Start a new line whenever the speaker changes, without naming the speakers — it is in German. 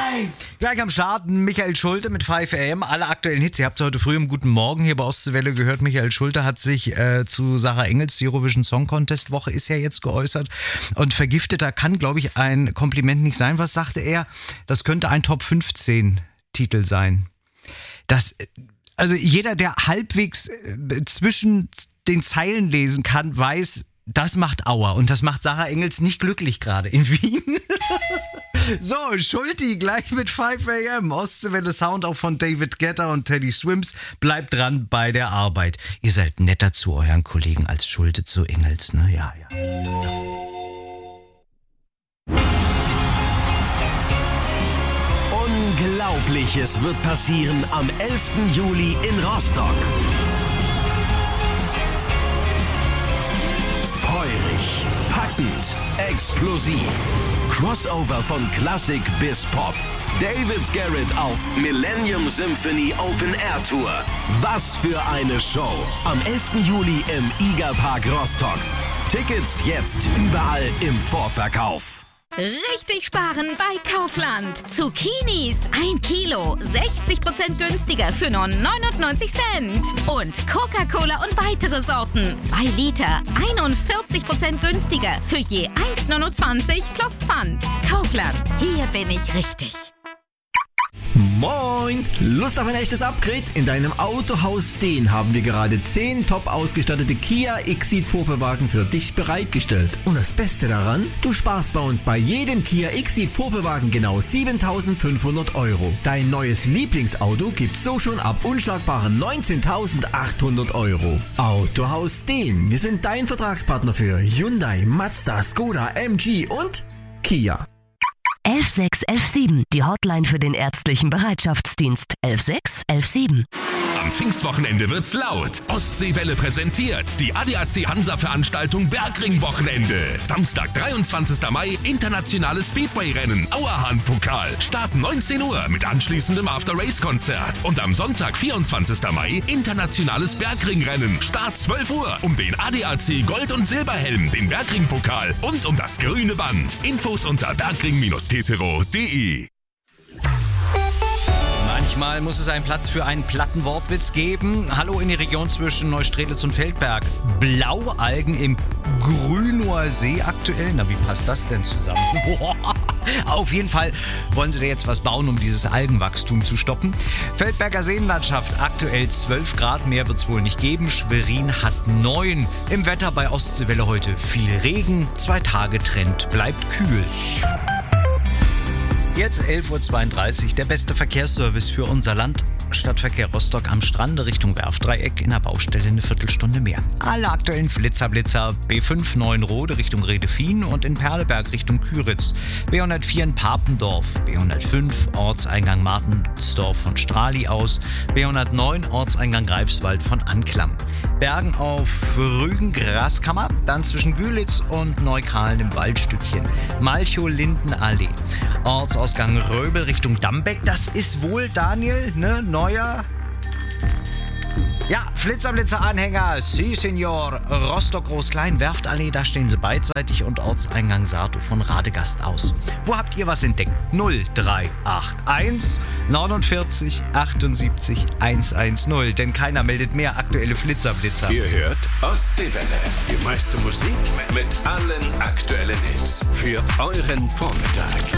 Gleich am Start Michael Schulte mit 5 AM. Alle aktuellen Hits. Ihr habt es heute früh im Guten Morgen hier bei Ostseewelle gehört. Michael Schulte hat sich zu Sarah Engels, die Eurovision Song Contest Woche ist ja jetzt geäußert. Und Vergifteter kann, glaube ich, ein Kompliment nicht sein. Was sagte er? Das könnte ein Top 15 Titel sein. Also jeder, der halbwegs zwischen den Zeilen lesen kann, weiß, das macht Aua. Und das macht Sarah Engels nicht glücklich gerade in Wien. So, Schulti gleich mit 5 AM. Ostseewelle Sound auch von David Guetta und Teddy Swims. Bleibt dran bei der Arbeit. Ihr seid netter zu euren Kollegen als Schulte zu Engels, ne? Ja.
Unglaubliches wird passieren am 11. Juli in Rostock. Feurig, packend, explosiv. Crossover von Klassik bis Pop. David Garrett auf Millennium Symphony Open Air Tour. Was für eine Show. Am 11. Juli im IGA-Park Rostock. Tickets jetzt überall im Vorverkauf.
Richtig sparen bei Kaufland. Zucchinis 1 Kilo, 60% günstiger für nur 99 Cent. Und Coca-Cola und weitere Sorten, 2 Liter, 41% günstiger für je 1,29 plus Pfand. Kaufland, hier bin ich richtig.
Moin! Lust auf ein echtes Upgrade? In deinem Autohaus Dehn haben wir gerade 10 top ausgestattete Kia Exeed Vorführwagen für dich bereitgestellt. Und das Beste daran, du sparst bei uns bei jedem Kia Exeed Vorführwagen genau 7.500 €. Dein neues Lieblingsauto gibt's so schon ab unschlagbaren 19.800 €. Autohaus Dehn, wir sind dein Vertragspartner für Hyundai, Mazda, Skoda, MG und Kia.
11617, die Hotline für den ärztlichen Bereitschaftsdienst. 11617.
Am Pfingstwochenende wird's laut. Ostseewelle präsentiert die ADAC Hansa-Veranstaltung Bergring-Wochenende. Samstag, 23. Mai, internationales Speedway-Rennen, Auerhahn-Pokal. Start 19 Uhr mit anschließendem After-Race-Konzert. Und am Sonntag, 24. Mai, internationales Bergring-Rennen. Start 12 Uhr um den ADAC Gold- und Silberhelm, den Bergring-Pokal und um das grüne Band. Infos unter bergring-tetero.de.
Manchmal muss es einen Platz für einen platten Wortwitz geben. Hallo in die Region zwischen Neustrelitz und Feldberg. Blaualgen im Grünower See aktuell. Na, wie passt das denn zusammen? Auf jeden Fall wollen sie da jetzt was bauen, um dieses Algenwachstum zu stoppen. Feldberger Seenlandschaft, aktuell 12 Grad, mehr wird es wohl nicht geben. Schwerin hat 9. Im Wetter bei Ostseewelle heute viel Regen. 2 Tage Trend, bleibt kühl. Jetzt 11.32 Uhr, der beste Verkehrsservice für unser Land. Stadtverkehr Rostock am Strande Richtung Werftdreieck, in der Baustelle eine Viertelstunde mehr. Alle aktuellen Flitzer, B5 Neuenrode Richtung Redefien und in Perleberg Richtung Küritz. B104 in Papendorf, B105 Ortseingang Martensdorf von Strali aus, B109 Ortseingang Greifswald von Anklam. Bergen auf Rügen Graskammer, dann zwischen Gülitz und Neukalen im Waldstückchen. Malchow-Lindenallee. Ortsausgang Röbel Richtung Dambeck, das ist wohl, Daniel, ne? Neuer. Ja, Flitzer-Anhänger, Si Senor, Rostock Groß-Klein, Werftallee, da stehen sie beidseitig und Ortseingang Sartow von Radegast aus. Wo habt ihr was entdeckt? 0381 49 78 110, denn keiner meldet mehr aktuelle Flitzer.
Ihr hört Ostseewelle, die meiste Musik mit allen aktuellen Hits für euren Vormittag.